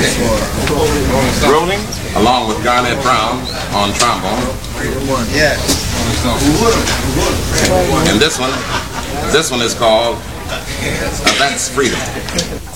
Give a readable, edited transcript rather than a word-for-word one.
Rolling, along with Garnett Brown on trombone. Yeah. And this one is called That's Freedom.